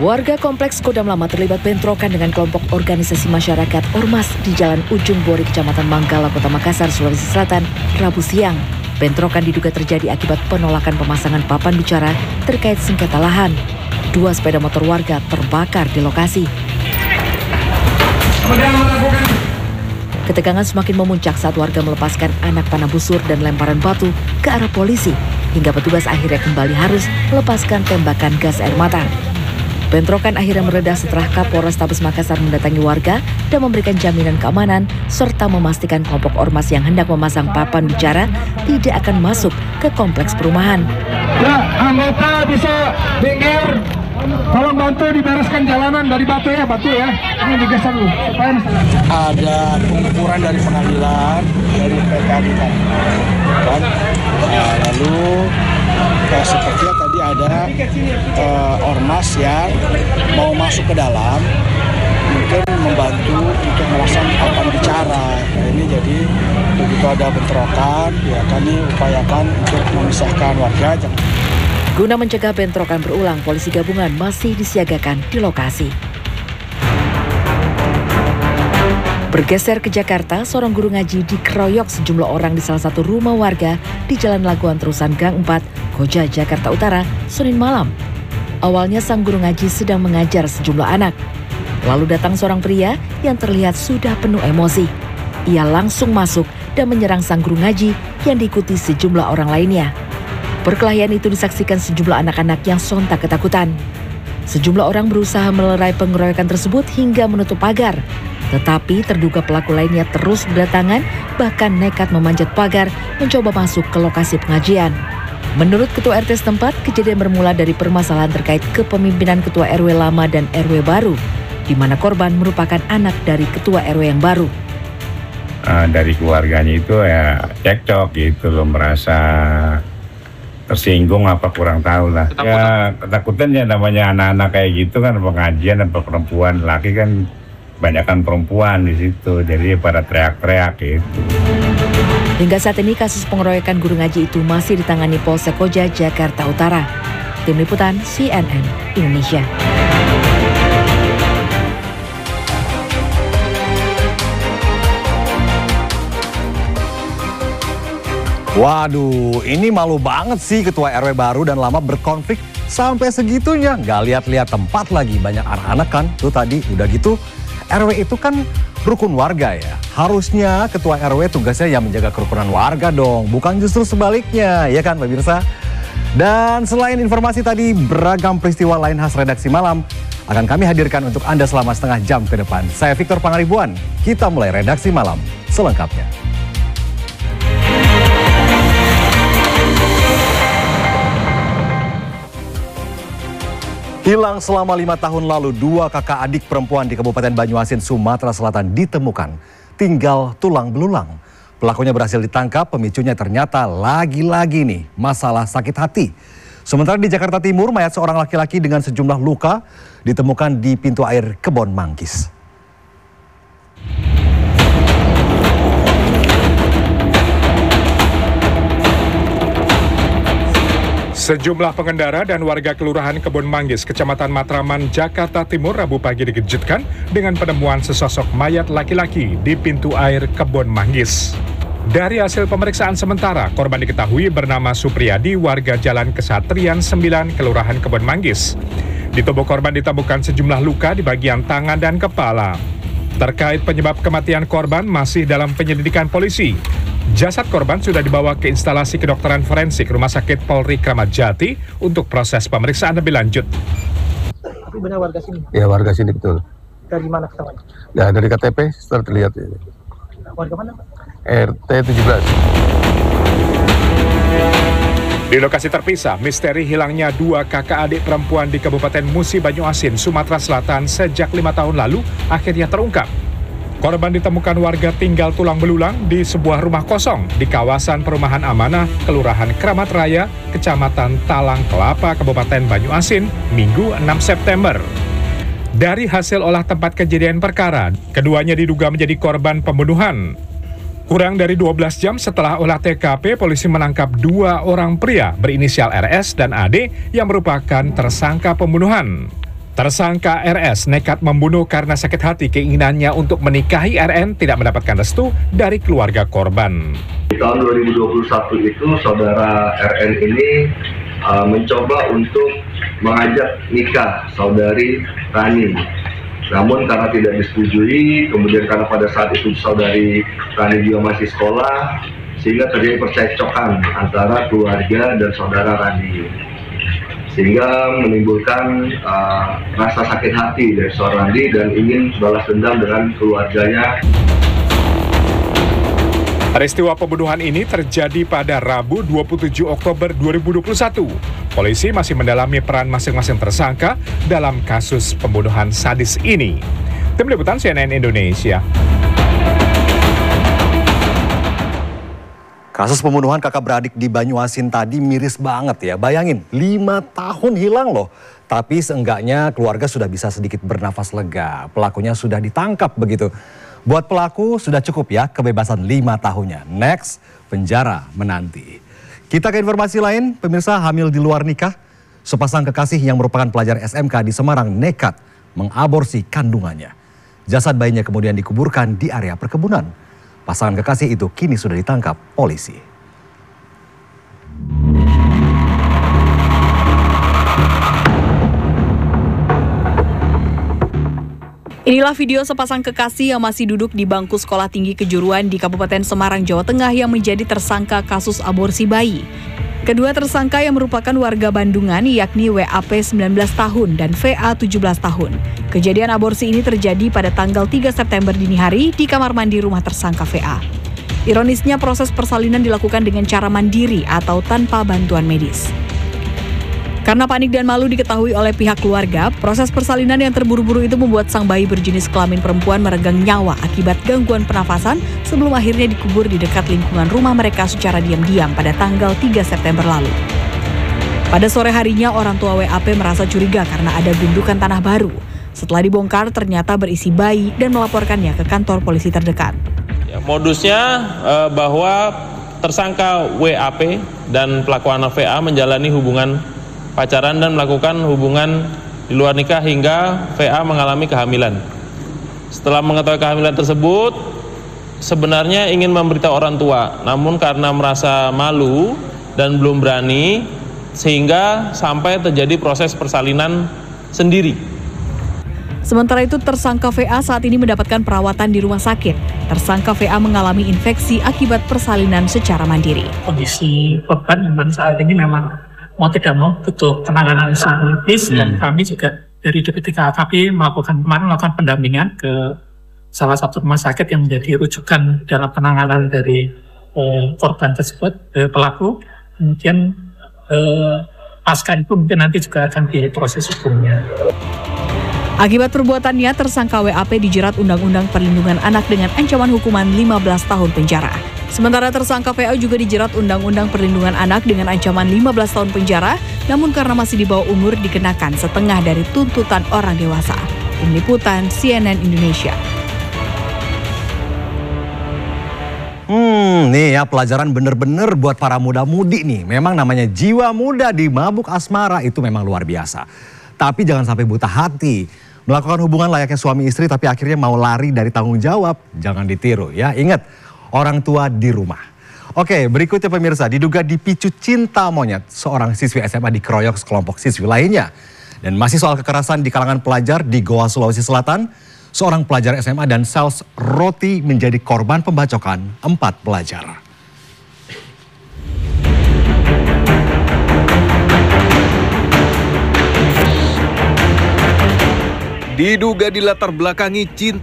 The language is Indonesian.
Warga Kompleks Kodam Lama terlibat bentrokan dengan kelompok organisasi masyarakat Ormas di Jalan Ujung Bori, Kecamatan Manggala, Kota Makassar, Sulawesi Selatan, Rabu siang. Bentrokan diduga terjadi akibat penolakan pemasangan papan bicara terkait sengketa lahan. 2 sepeda motor warga terbakar di lokasi. Ketegangan semakin memuncak saat warga melepaskan anak panah busur dan lemparan batu ke arah polisi, hingga petugas akhirnya kembali harus melepaskan tembakan gas air mata. Bentrokan akhirnya mereda setelah Kapolrestabes Makassar mendatangi warga dan memberikan jaminan keamanan serta memastikan kelompok ormas yang hendak memasang papan bicara tidak akan masuk ke kompleks perumahan. Ya, anggota bisa minggir. Tolong bantu dibereskan jalanan dari batu ya. Ini digeser dulu supaya ada pengukuran dari pengadilan, dari PKD kan. Lalu sepertinya tadi ada ormas yang mau masuk ke dalam, mungkin membantu untuk memasang papan bicara. Ini jadi begitu ada bentrokan, ya kami upayakan untuk memisahkan warga. Guna mencegah bentrokan berulang, polisi gabungan masih disiagakan di lokasi. Bergeser ke Jakarta, seorang guru ngaji dikeroyok sejumlah orang di salah satu rumah warga di Jalan Laguan Terusan Gang 4, Koja, Jakarta Utara, Senin malam. Awalnya sang guru ngaji sedang mengajar sejumlah anak. Lalu datang seorang pria yang terlihat sudah penuh emosi. Ia langsung masuk dan menyerang sang guru ngaji yang diikuti sejumlah orang lainnya. Perkelahian itu disaksikan sejumlah anak-anak yang sontak ketakutan. Sejumlah orang berusaha melerai pengeroyokan tersebut hingga menutup pagar. Tetapi terduga pelaku lainnya terus berdatangan, bahkan nekat memanjat pagar mencoba masuk ke lokasi pengajian. Menurut Ketua RT setempat, kejadian bermula dari permasalahan terkait kepemimpinan Ketua RW lama dan RW baru, di mana korban merupakan anak dari Ketua RW yang baru. Dari keluarganya itu ya cekcok gitu loh, merasa tersinggung apa kurang tahu lah. Ya ketakutan ya, namanya anak-anak kayak gitu kan, pengajian apa perempuan, laki kan banyakkan perempuan di situ, jadi pada teriak-teriak gitu. Hingga saat ini kasus pengeroyokan guru ngaji itu masih ditangani Polsek Koja, Jakarta Utara. Tim Liputan CNN Indonesia. Waduh, ini malu banget sih Ketua RW baru dan lama berkonflik sampai segitunya. Nggak lihat-lihat tempat lagi, banyak anak-anak kan. Tuh tadi udah gitu, RW itu kan rukun warga ya. Harusnya Ketua RW tugasnya yang menjaga kerukunan warga dong, bukan justru sebaliknya, ya kan pemirsa? Dan selain informasi tadi, beragam peristiwa lain khas redaksi malam akan kami hadirkan untuk Anda selama setengah jam ke depan. Saya Victor Pangaribuan, kita mulai redaksi malam selengkapnya. Hilang selama 5 tahun lalu, 2 kakak adik perempuan di Kabupaten Banyuasin, Sumatera Selatan ditemukan tinggal tulang belulang. Pelakunya berhasil ditangkap, pemicunya ternyata lagi-lagi nih masalah sakit hati. Sementara di Jakarta Timur, mayat seorang laki-laki dengan sejumlah luka ditemukan di pintu air Kebon Manggis. Sejumlah pengendara dan warga Kelurahan Kebon Manggis, Kecamatan Matraman, Jakarta Timur, Rabu pagi dikejutkan dengan penemuan sesosok mayat laki-laki di pintu air Kebon Manggis. Dari hasil pemeriksaan sementara, korban diketahui bernama Supriyadi, warga Jalan Kesatrian 9, Kelurahan Kebon Manggis. Di tubuh korban ditemukan sejumlah luka di bagian tangan dan kepala. Terkait penyebab kematian korban masih dalam penyelidikan polisi. Jasad korban sudah dibawa ke instalasi kedokteran forensik Rumah Sakit Polri Kramat Jati untuk proses pemeriksaan lebih lanjut. Tapi benar warga sini? Ya, warga sini betul. Dari mana ketemuannya? Ya, dari KTP setelah terlihat. Warga mana, Pak? RT 17. Di lokasi terpisah, misteri hilangnya 2 kakak adik perempuan di Kabupaten Musi Banyuasin, Sumatera Selatan sejak 5 tahun lalu akhirnya terungkap. Korban ditemukan warga tinggal tulang belulang di sebuah rumah kosong di kawasan Perumahan Amanah, Kelurahan Kramat Raya, Kecamatan Talang Kelapa, Kabupaten Banyuasin, Minggu 6 September. Dari hasil olah tempat kejadian perkara, keduanya diduga menjadi korban pembunuhan. Kurang dari 12 jam setelah olah TKP, polisi menangkap 2 orang pria berinisial RS dan AD yang merupakan tersangka pembunuhan. Tersangka RS nekat membunuh karena sakit hati keinginannya untuk menikahi RN tidak mendapatkan restu dari keluarga korban. Di tahun 2021 itu saudara RN ini mencoba untuk mengajak nikah saudari Rani. Namun karena tidak disetujui, kemudian karena pada saat itu saudari Rani juga masih sekolah, sehingga terjadi percekcokan antara keluarga dan saudara Rani. Sehingga menimbulkan rasa sakit hati dari seorang Randi dan ingin balas dendam dengan keluarganya. Peristiwa pembunuhan ini terjadi pada Rabu 27 Oktober 2021. Polisi masih mendalami peran masing-masing tersangka dalam kasus pembunuhan sadis ini. Tim Liputan CNN Indonesia. Kasus pembunuhan kakak beradik di Banyuasin tadi miris banget ya. Bayangin, 5 tahun hilang loh. Tapi seenggaknya keluarga sudah bisa sedikit bernafas lega. Pelakunya sudah ditangkap begitu. Buat pelaku sudah cukup ya kebebasan 5 tahunnya. Next, penjara menanti. Kita ke informasi lain, pemirsa hamil di luar nikah. Sepasang kekasih yang merupakan pelajar SMK di Semarang nekat mengaborsi kandungannya. Jasad bayinya kemudian dikuburkan di area perkebunan. Pasangan kekasih itu kini sudah ditangkap polisi. Inilah video sepasang kekasih yang masih duduk di bangku sekolah tinggi kejuruan di Kabupaten Semarang, Jawa Tengah yang menjadi tersangka kasus aborsi bayi. Kedua tersangka yang merupakan warga Bandungan yakni WAP 19 tahun dan VA 17 tahun. Kejadian aborsi ini terjadi pada tanggal 3 September dini hari di kamar mandi rumah tersangka VA. Ironisnya proses persalinan dilakukan dengan cara mandiri atau tanpa bantuan medis. Karena panik dan malu diketahui oleh pihak keluarga, proses persalinan yang terburu-buru itu membuat sang bayi berjenis kelamin perempuan meregang nyawa akibat gangguan pernafasan sebelum akhirnya dikubur di dekat lingkungan rumah mereka secara diam-diam pada tanggal 3 September lalu. Pada sore harinya, orang tua WAP merasa curiga karena ada gundukan tanah baru. Setelah dibongkar, ternyata berisi bayi dan melaporkannya ke kantor polisi terdekat. Ya, modusnya bahwa tersangka WAP dan pelaku anak VA menjalani hubungan pacaran dan melakukan hubungan di luar nikah hingga VA mengalami kehamilan. Setelah mengetahui kehamilan tersebut, sebenarnya ingin memberitahu orang tua, namun karena merasa malu dan belum berani, sehingga sampai terjadi proses persalinan sendiri. Sementara itu, tersangka VA saat ini mendapatkan perawatan di rumah sakit. Tersangka VA mengalami infeksi akibat persalinan secara mandiri. Kondisi korban memang saat ini memang mau tidak mau butuh penanganan medis dan kami juga dari DP3 AKP melakukan pendampingan ke salah satu rumah sakit yang menjadi rujukan dalam penanganan dari korban tersebut, pelaku. Kemudian pasca itu mungkin nanti juga akan diproses hukumnya. Akibat perbuatannya, tersangka WAP dijerat Undang-Undang Perlindungan Anak dengan ancaman hukuman 15 tahun penjara. Sementara tersangka VA juga dijerat Undang-Undang Perlindungan Anak dengan ancaman 15 tahun penjara, namun karena masih di bawah umur dikenakan setengah dari tuntutan orang dewasa. Tim Liputan CNN Indonesia. Nih ya pelajaran bener-bener buat para muda-mudi nih. Memang namanya jiwa muda di mabuk asmara itu memang luar biasa. Tapi jangan sampai buta hati. Melakukan hubungan layaknya suami istri tapi akhirnya mau lari dari tanggung jawab. Jangan ditiru ya. Ingat, orang tua di rumah. Oke, berikutnya pemirsa, diduga dipicu cinta monyet, seorang siswi SMA dikeroyok sekelompok siswi lainnya. Dan masih soal kekerasan di kalangan pelajar di Goa, Sulawesi Selatan, seorang pelajar SMA dan sales roti menjadi korban pembacokan 4 pelajar. Diduga dilatar belakangi cinta